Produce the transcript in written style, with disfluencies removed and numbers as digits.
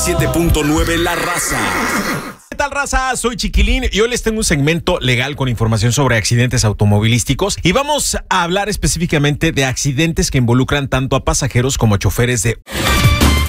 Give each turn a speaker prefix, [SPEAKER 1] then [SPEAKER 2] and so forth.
[SPEAKER 1] 7.9 La Raza.
[SPEAKER 2] ¿Qué tal, raza? Soy Chiquilín y hoy les tengo un segmento legal con información sobre accidentes automovilísticos y vamos a hablar específicamente de accidentes que involucran tanto a pasajeros como a choferes de...